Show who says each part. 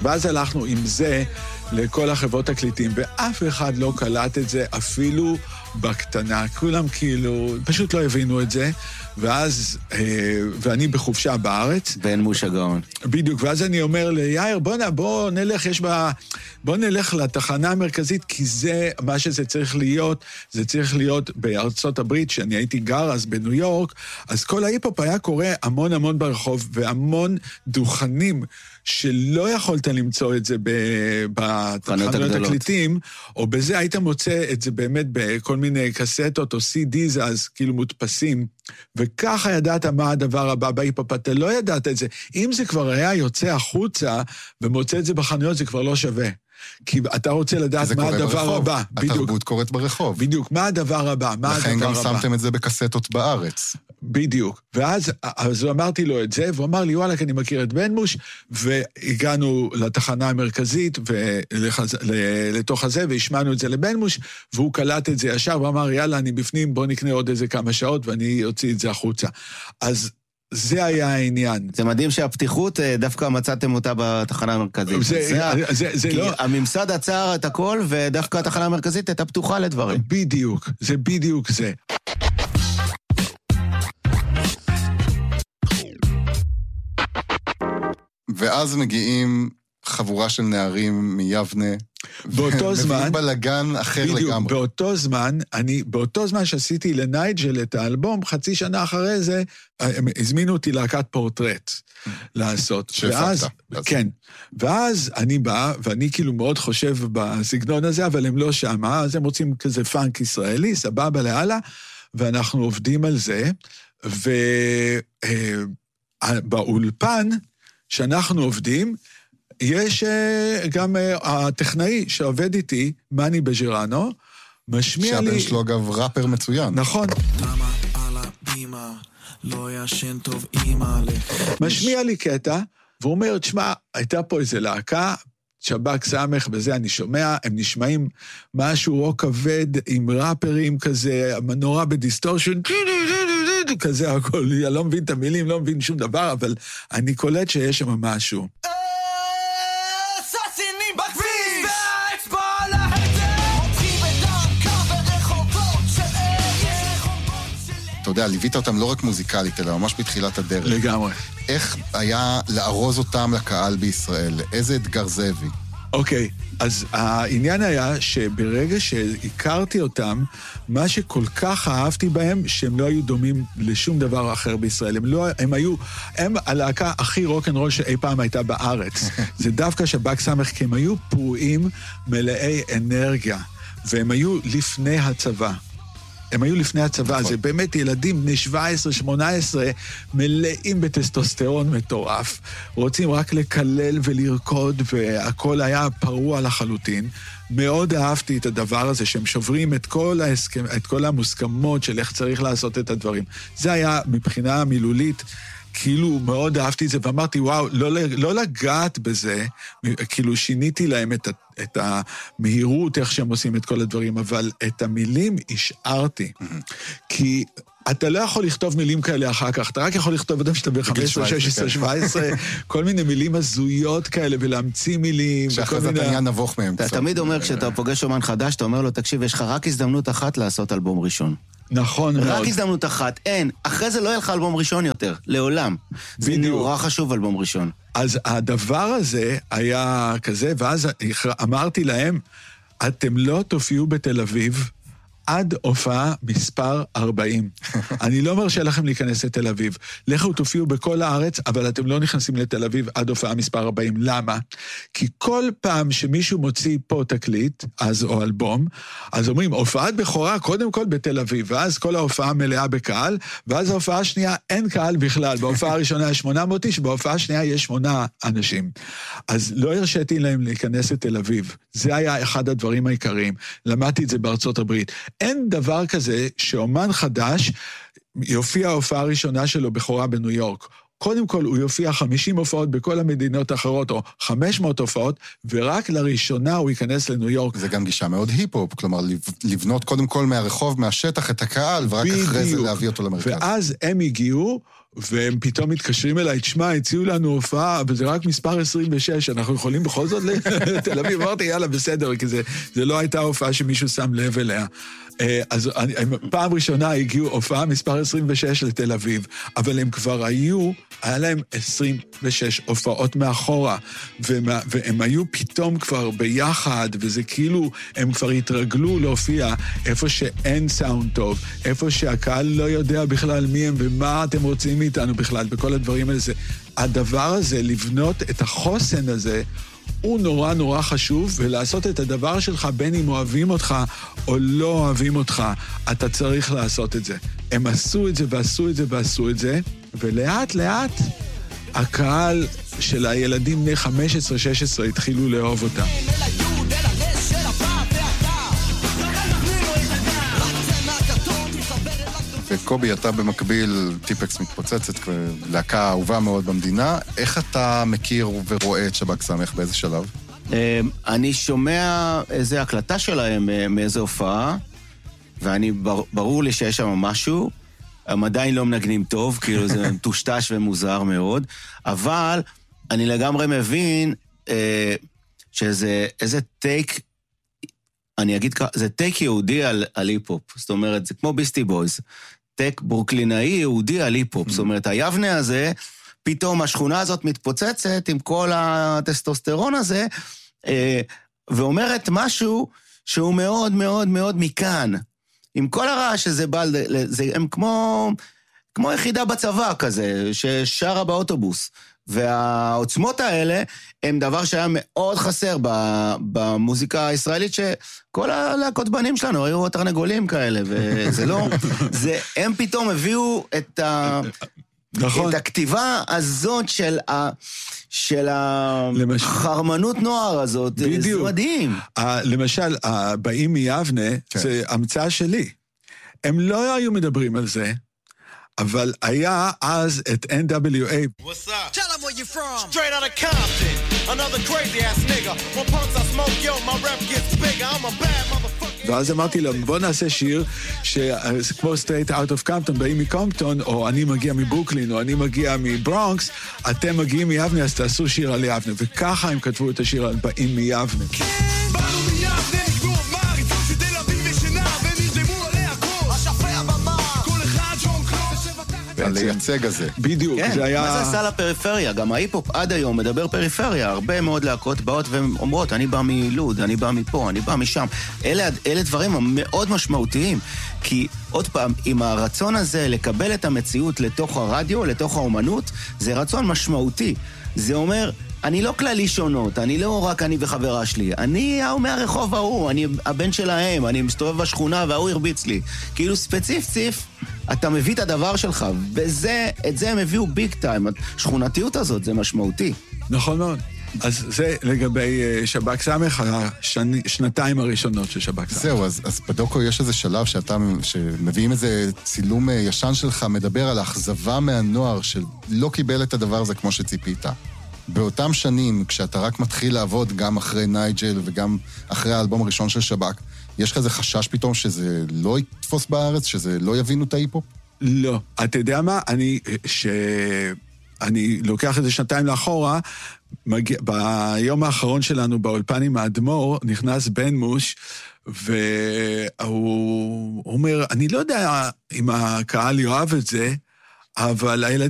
Speaker 1: ואז הלכנו עם זה לכל החברות תקליטים, ואף אחד לא קלט את זה אפילו בקטנה. כולם כאילו, פשוט לא הבינו את זה, ואז, ואני בחופשה בארץ.
Speaker 2: בן מוש הגאון.
Speaker 1: בדיוק, ואז אני אומר ליאיר, בוא נלך, בוא נלך לתחנה המרכזית, כי זה מה שזה צריך להיות, זה צריך להיות בארצות הברית, שאני הייתי גר אז בניו יורק, אז כל ההיפ-הופ היה קורה המון ברחוב, והמון דוכנים, שלא יכולת למצוא את זה בתחנות תקליטים, או בזה היית מוצא את זה באמת בכל מיני קסטות או CDs, אז כאילו מודפסים, וככה ידעת מה הדבר הבא בהיפ-הופ, אתה לא ידעת את זה. אם זה כבר היה יוצא החוצה, ומוצא את זה בחנויות, זה כבר לא שווה. כי אתה רוצה לדעת מה הדבר הבא.
Speaker 3: התרבות קורית ברחוב.
Speaker 1: בדיוק, מה הדבר הבא?
Speaker 3: לכן גם שמתם את זה בקסטות בארץ.
Speaker 1: בדיוק. ואז אמרתי לו את זה, והוא אמר לי, וואלה, אני מכיר את בן מוש, והגענו לתחנה המרכזית, לתוך הזה, והשמענו את זה לבן מוש, והוא קלט את זה ישר, ואמר, יאללה, אני בפנים, בוא נקנה עוד איזה כמה שעות, ואני אוציא את זה החוצה. אז זה היה העניין.
Speaker 2: זה מדהים שהפתיחות, דווקא מצאתם אותה בתחנה המרכזית.
Speaker 1: זה לא...
Speaker 2: כי הממסד עצר את הכל, ודווקא התחנה המרכזית הייתה פתוחה לדברים.
Speaker 1: בדיוק, זה בדיוק זה.
Speaker 3: ואז מגיעים חבורה של נערים מיבנה,
Speaker 1: באותו זמן,
Speaker 3: ומביאים בלגן אחר
Speaker 1: בדיוק,
Speaker 3: לגמרי.
Speaker 1: באותו זמן שעשיתי לנייג'ל את האלבום, חצי שנה אחרי זה, הם הזמינו אותי להקת פורטרט לעשות. ואז, כן, ואז אני בא, ואני כאילו מאוד חושב בסגנון הזה, אבל הם לא שם, אז הם רוצים כזה פאנק ישראלי, סבבה להלאה, ואנחנו עובדים על זה, ובאולפן שאנחנו עובדים, יש גם הטכנאי שעובד איתי, מני בג'ירנו, משמיע לי...
Speaker 3: שהבן שלו אגב ראפר מצוין.
Speaker 1: נכון.
Speaker 4: למה על הבימה לא ישן טוב אימא
Speaker 1: משמיע לי קטע, והוא אומר, תשמע, הייתה פה איזה להקה, שבק סמך, בזה אני שומע, הם נשמעים משהו רוק כבד, עם ראפרים כזה, נורא בדיסטורשן, כזה הכל, אני לא מבין את המילים, לא מבין שום דבר, אבל אני קולט שיש שם משהו.
Speaker 3: אתה יודע, ליווית אותם לא רק מוזיקלית, אלא ממש בתחילת הדרך.
Speaker 1: לגמרי.
Speaker 3: איך היה לארוז אותם לקהל בישראל? איזה אתגר זה הביא?
Speaker 1: אוקיי, אז העניין היה שברגע שהכרתי אותם, מה שכל כך אהבתי בהם, שהם לא היו דומים לשום דבר אחר בישראל. הם הלהקה הכי רוק'נ'רול שאי פעם הייתה בארץ. זה דווקא שבק סמך, כי הם היו פרועים מלאי אנרגיה, והם היו לפני הצבא. הם היו לפני הצבא, נכון. זה באמת ילדים בני 17-18 מלאים בטסטוסטרון מטורף, רוצים רק לקלל ולרקוד, והכל היה פרוע לחלוטין. מאוד אהבתי את הדבר הזה, שהם שוברים את כל המוסכמות של איך צריך לעשות את הדברים. זה היה מבחינה מילולית, כאילו מאוד אהבתי את זה, ואמרתי, וואו, לא לגעת בזה, כאילו שיניתי להם את המהירות, איך שהם עושים את כל הדברים, אבל את המילים השארתי. כי אתה לא יכול לכתוב מילים כאלה אחר כך, אתה רק יכול לכתוב אדם שאתה ב-15, 16, 17, כל מיני מילים הזויות כאלה, ולהמציא מילים.
Speaker 3: שאחרי זה אתה נהיה נבוך מהם.
Speaker 2: אתה תמיד אומר, כשאתה פוגש אומן חדש, אתה אומר לו, תקשיב, יש לך רק הזדמנות אחת לעשות אלבום ראשון.
Speaker 1: נכון מאוד.
Speaker 2: רק הזדמנות אחת, אין. אחרי זה לא יהיה לך אלבום ראשון יותר, לעולם. זה נורא חשוב אלבום ראשון.
Speaker 1: אז הדבר הזה היה כזה, ואז אמרתי להם, אתם לא תופיעו בתל אביב עד הופעה מספר 40. אני לא מרשה לכם להיכנס לתל אביב. לכו תופיעו בכל הארץ, אבל אתם לא נכנסים לתל אביב עד הופעה מספר 40. למה? כי כל פעם שמישהו מוציא פה תקליט, אז או אלבום, אז אומרים, הופעת בכורה קודם כל בתל אביב, ואז כל ההופעה מלאה בקהל, ואז ההופעה השנייה אין קהל בכלל. בהופעה הראשונה יש 800 איש, בהופעה השנייה יש 8 אנשים. אז לא הרשיתי להם להיכנס לתל אביב. זה היה אחד הדברים העיקריים. למדתי את זה בארצות הברית. אין דבר כזה שאומן חדש יופיע ההופעה הראשונה שלו בכורה בניו יורק. קודם כל הוא יופיע 50 הופעות בכל המדינות האחרות, או 500 הופעות, ורק לראשונה הוא ייכנס לניו יורק.
Speaker 3: זה גם גישה מאוד היפ-הופ, כלומר לבנות קודם כל מהרחוב, מהשטח את הקהל, ורק אחרי זה להביא אותו למרכז.
Speaker 1: ואז הם הגיעו, והם פתאום מתקשרים אליי, תשמע, הציעו לנו הופעה, אבל זה רק מספר 26, אנחנו יכולים בכל זאת לתל אביב? אמרתי, יאללה, בסדר, כי זה לא הייתה הופעה שמישהו שם לב אליה. אז פעם ראשונה הגיעו הופעה מספר 26 לתל אביב, אבל הם כבר היה להם 26 הופעות מאחורה, והם היו פתאום כבר ביחד, וזה כאילו, הם כבר התרגלו להופיע איפה שאין סאונד טוב, איפה שהקהל לא יודע בכלל מי הם ומה אתם רוצים מאיתנו בכלל, בכל הדברים האלה. הדבר הזה, לבנות את החוסן הזה, הוא נורא נורא חשוב, ולעשות את הדבר שלך, בין אם אוהבים אותך או לא אוהבים אותך, אתה צריך לעשות את זה. הם עשו את זה ועשו את זה ועשו את זה, ולאט לאט הקהל של הילדים בני 15-16 התחילו לאהוב אותם.
Speaker 3: וקובי, אתה במקביל, טיפקס מתפוצצת, להקה אהובה מאוד במדינה. איך אתה מכיר ורואה את שב"כ סמך באיזה שלב?
Speaker 2: אני שומע איזו הקלטה שלהם מאיזו הופעה, ואני ברור לי שיש שם משהו, הם עדיין לא מנגנים טוב, כאילו זה מטושטש ומוזר מאוד, אבל אני לגמרי מבין שזה איזה טייק, אני אגיד ככה, זה טייק יהודי על היפ-הופ, זאת אומרת, זה כמו ביסטי בויז, טייק ברוקלינאי יהודי על היפ-הופ, זאת אומרת, היבנה הזה, פתאום השכונה הזאת מתפוצצת עם כל הטסטוסטרון הזה, ואומרת משהו שהוא מאוד מאוד מאוד מכאן, עם כל הרעש שזה בא, הם כמו יחידה בצבא כזה, ששרה באוטובוס, והעוצמות האלה הם דבר שהיה מאוד חסר במוזיקה הישראלית, שכל הלהקות בנים שלנו היו תרנגולים כאלה, וזה לא, הם פתאום הביאו את הכתיבה הזאת של החרמנות נוער הזאת, זה מדהים.
Speaker 1: למשל, באים מיבנה, זה המצאה שלי. הם לא היו מדברים על זה, אבל היה אז את NWA.
Speaker 5: What's up? Tell them where you from. Straight out of Compton. Another crazy ass nigga. When punks I smoke, yo, my rep gets bigger. I'm a bad motherfucker.
Speaker 1: ואז אמרתי להם, בוא נעשה שיר שכמו Straight Out of Compton, באים מקומפטון, או אני מגיע מברוקלין, או אני מגיע מברונקס, אתם מגיעים מיבנה, אז תעשו שיר על יבנה. וככה הם כתבו את השיר על באים מיבנה.
Speaker 5: באנו מיבנה, נגבור מעריצות של תל אביב ושנה, ונרדמו עליה הכל. השפע במה, כל אחד שום קלוס.
Speaker 3: לייצג הזה.
Speaker 1: בדיוק,
Speaker 2: כן,
Speaker 1: זה היה...
Speaker 2: מה זה עשה לפריפריה? גם ההיפ-הופ עד היום מדבר פריפריה. הרבה מאוד להקות באות ואומרות, אני בא מלוד, אני בא מפה, אני בא משם. אלה דברים מאוד משמעותיים. כי עוד פעם, עם הרצון הזה לקבל את המציאות לתוך הרדיו, לתוך האומנות, זה רצון משמעותי. זה אומר, אני לא כללי שונות, אני לא רק אני וחברה שלי, אני מהרחוב ההוא, אני הבן שלהם, אני מסתובב בשכונה וההוא הרביץ לי. כאילו ספציף, אתה מביא את הדבר שלך, את זה הם הביאו ביג טיים, השכונתיות הזאת, זה משמעותי.
Speaker 1: נכון מאוד. אז זה לגבי שב"כ סמך, השנתיים הראשונות של שב"כ סמך.
Speaker 3: זהו, אז בדוקו יש איזה שלב שמביאים איזה צילום ישן שלך, מדבר על האכזבה מהנוער שלא קיבל את הדבר הזה כמו שציפית. באותם שנים, כשאתה רק מתחיל לעבוד גם אחרי נייג'ל וגם אחרי האלבום הראשון של שב"כ, יש לך איזה חשש פתאום שזה לא יתפוס בארץ, שזה לא יבינו את ההיפ-הופ?
Speaker 1: לא. אתה יודע מה? אני לוקח את זה שנתיים לאחורה, ביום האחרון שלנו באולפן עם האדמו"ר, נכנס בן מוש, והוא אומר, אני לא יודע אם הקהל יאהב את זה, אבל הילדים